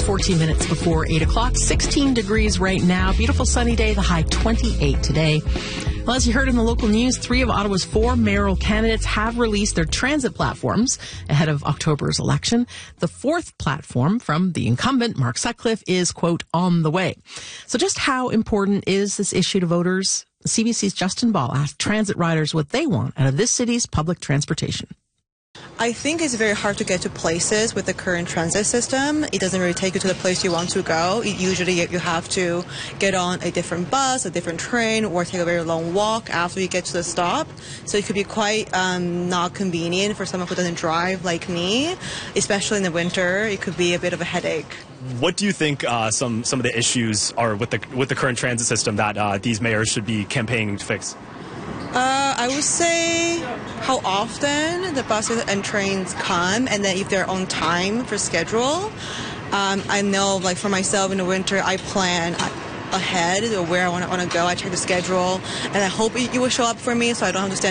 14 minutes before 8 o'clock. 16 degrees right now. Beautiful sunny day. The high 28 today. Well, as you heard in the local news, 3 of Ottawa's 4 mayoral candidates have released their transit platforms ahead of October's election. The 4th platform from the incumbent, Mark Sutcliffe, is, quote, on the way. So just how important is this issue to voters? CBC's Justin Ball asked transit riders what they want out of this city's public transportation. I think it's very hard to get to places with the current transit system. It doesn't really take you to the place you want to go. Usually you have to get on a different bus, a different train, or take a very long walk after you get to the stop. So it could be quite not convenient for someone who doesn't drive like me, especially in the winter. It could be a bit of a headache. What do you think some of the issues are with the current transit system that these mayors should be campaigning to fix? I would say how often the buses and trains come, and then if they're on time for schedule. I know, like for myself in the winter, I plan ahead of where I want to go. I check the schedule, and I hope it will show up for me so I don't have to stand